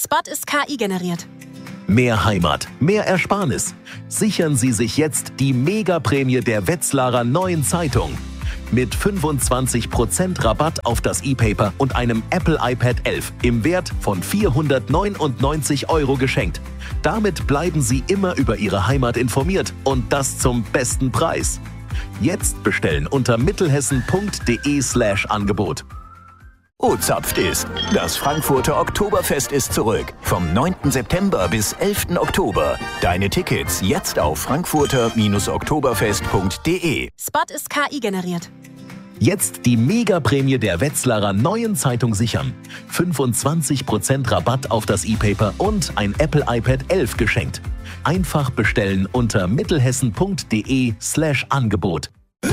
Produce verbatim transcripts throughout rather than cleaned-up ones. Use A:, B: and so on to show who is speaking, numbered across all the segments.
A: Spot ist K I generiert.
B: Mehr Heimat, mehr Ersparnis. Sichern Sie sich jetzt die Megaprämie der Wetzlarer Neuen Zeitung. Mit fünfundzwanzig Prozent Rabatt auf das E-Paper und einem Apple iPad elf im Wert von vierhundertneunundneunzig Euro geschenkt. Damit bleiben Sie immer über Ihre Heimat informiert und das zum besten Preis. Jetzt bestellen unter mittelhessen.de slash Angebot.
C: O-Zapft ist. Das Frankfurter Oktoberfest ist zurück. Vom neunten September bis elften Oktober. Deine Tickets jetzt auf frankfurter oktoberfest punkt de.
A: Spot ist K I generiert.
B: Jetzt die Megaprämie der Wetzlarer Neuen Zeitung sichern. fünfundzwanzig Prozent Rabatt auf das E-Paper und ein Apple iPad elf geschenkt. Einfach bestellen unter mittelhessen.de slash Angebot.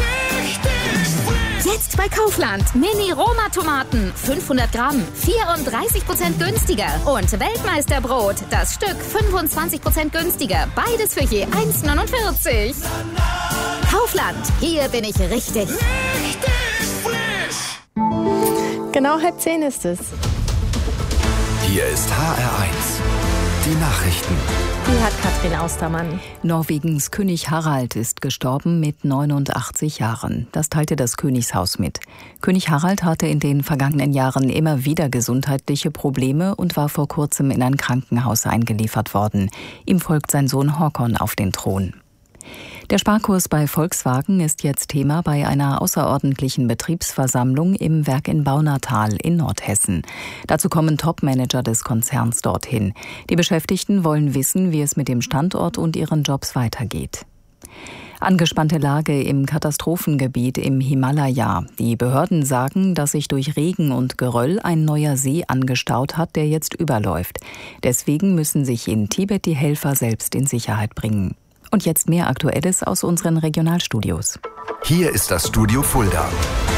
D: Jetzt bei Kaufland. Mini-Roma-Tomaten. fünfhundert Gramm. vierunddreißig Prozent günstiger. Und Weltmeisterbrot. Das Stück fünfundzwanzig Prozent günstiger. Beides für je eins neunundvierzig. Kaufland. Hier bin ich richtig.
E: Richtig frisch.
F: Genau halb zehn ist es.
G: Hier ist H R eins. Die Nachrichten.
F: Die hat Katrin Austermann.
H: Norwegens König Harald ist gestorben mit neunundachtzig Jahren. Das teilte das Königshaus mit. König Harald hatte in den vergangenen Jahren immer wieder gesundheitliche Probleme und war vor kurzem in ein Krankenhaus eingeliefert worden. Ihm folgt sein Sohn Håkon auf den Thron. Der Sparkurs bei Volkswagen ist jetzt Thema bei einer außerordentlichen Betriebsversammlung im Werk in Baunatal in Nordhessen. Dazu kommen Top-Manager des Konzerns dorthin. Die Beschäftigten wollen wissen, wie es mit dem Standort und ihren Jobs weitergeht. Angespannte Lage im Katastrophengebiet im Himalaya. Die Behörden sagen, dass sich durch Regen und Geröll ein neuer See angestaut hat, der jetzt überläuft. Deswegen müssen sich in Tibet die Helfer selbst in Sicherheit bringen. Und jetzt mehr Aktuelles aus unseren Regionalstudios.
G: Hier ist das Studio Fulda.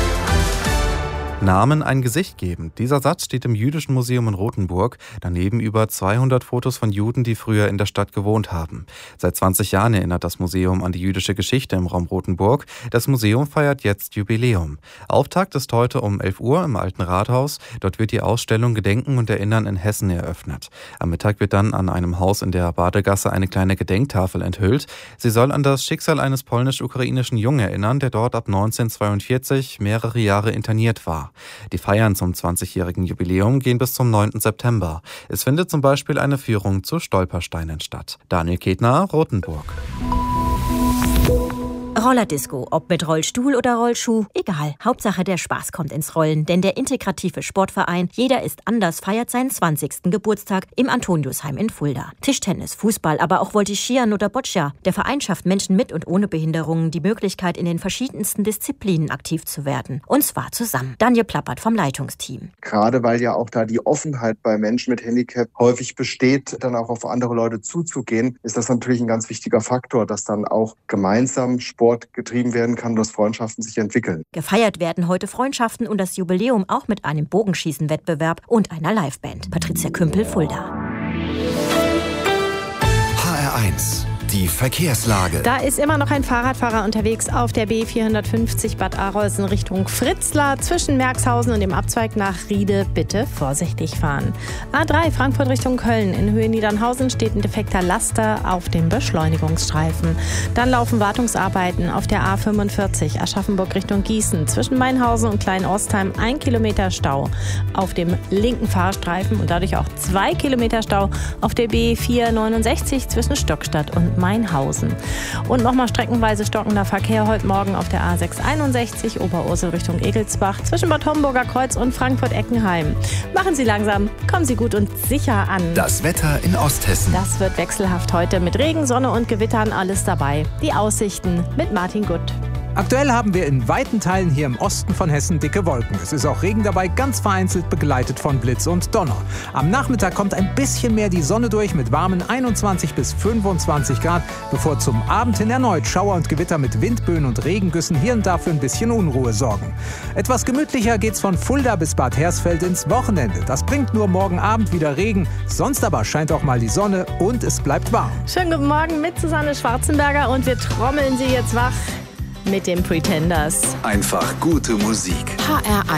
I: Namen ein Gesicht geben. Dieser Satz steht im Jüdischen Museum in Rothenburg. Daneben über zweihundert Fotos von Juden, die früher in der Stadt gewohnt haben. Seit zwanzig Jahren erinnert das Museum an die jüdische Geschichte im Raum Rothenburg. Das Museum feiert jetzt Jubiläum. Auftakt ist heute um elf Uhr im Alten Rathaus. Dort wird die Ausstellung Gedenken und Erinnern in Hessen eröffnet. Am Mittag wird dann an einem Haus in der Badegasse eine kleine Gedenktafel enthüllt. Sie soll an das Schicksal eines polnisch-ukrainischen Jungen erinnern, der dort ab neunzehnhundertzweiundvierzig mehrere Jahre interniert war. Die Feiern zum zwanzigjährigen Jubiläum gehen bis zum neunten September. Es findet zum Beispiel eine Führung zu Stolpersteinen statt. Daniel Ketner, Rothenburg.
J: Rollerdisco, ob mit Rollstuhl oder Rollschuh, egal. Hauptsache der Spaß kommt ins Rollen, denn der integrative Sportverein Jeder ist anders feiert seinen zwanzigsten Geburtstag im Antoniusheim in Fulda. Tischtennis, Fußball, aber auch Voltigieren oder Boccia. Der Verein schafft Menschen mit und ohne Behinderungen die Möglichkeit, in den verschiedensten Disziplinen aktiv zu werden. Und zwar zusammen. Daniel Plappert vom Leitungsteam.
K: Gerade weil ja auch da die Offenheit bei Menschen mit Handicap häufig besteht, dann auch auf andere Leute zuzugehen, ist das natürlich ein ganz wichtiger Faktor, dass dann auch gemeinsam Sport getrieben werden kann, dass Freundschaften sich entwickeln.
J: Gefeiert werden heute Freundschaften und das Jubiläum auch mit einem Bogenschießen-Wettbewerb und einer Liveband. Patricia Kümpel, Fulda.
G: H R eins. Die Verkehrslage.
F: Da ist immer noch ein Fahrradfahrer unterwegs auf der B vierhundertfünfzig Bad Arolsen Richtung Fritzlar. Zwischen Merxhausen und dem Abzweig nach Riede bitte vorsichtig fahren. A drei Frankfurt Richtung Köln. In Höhe Niedernhausen steht ein defekter Laster auf dem Beschleunigungsstreifen. Dann laufen Wartungsarbeiten auf der A fünfundvierzig Aschaffenburg Richtung Gießen. Zwischen Mainhausen und Klein-Ostheim ein Kilometer Stau auf dem linken Fahrstreifen und dadurch auch zwei Kilometer Stau auf der B vierhundertneunundsechzig zwischen Stockstadt und Mainhausen. Und nochmal streckenweise stockender Verkehr heute Morgen auf der A sechshunderteinundsechzig Oberursel Richtung Egelsbach zwischen Bad Homburger Kreuz und Frankfurt-Eckenheim. Machen Sie langsam, kommen Sie gut und sicher an.
G: Das Wetter in Osthessen.
F: Das wird wechselhaft heute mit Regen, Sonne und Gewittern, alles dabei. Die Aussichten mit Martin Gutt.
L: Aktuell haben wir in weiten Teilen hier im Osten von Hessen dicke Wolken. Es ist auch Regen dabei, ganz vereinzelt begleitet von Blitz und Donner. Am Nachmittag kommt ein bisschen mehr die Sonne durch mit warmen einundzwanzig bis fünfundzwanzig Grad, bevor zum Abend hin erneut Schauer und Gewitter mit Windböen und Regengüssen hier und da für ein bisschen Unruhe sorgen. Etwas gemütlicher geht's von Fulda bis Bad Hersfeld ins Wochenende. Das bringt nur morgen Abend wieder Regen, sonst aber scheint auch mal die Sonne und es bleibt warm.
F: Schönen guten Morgen mit Susanne Schwarzenberger und wir trommeln Sie jetzt wach mit den Pretenders.
G: Einfach gute Musik.
A: H R eins.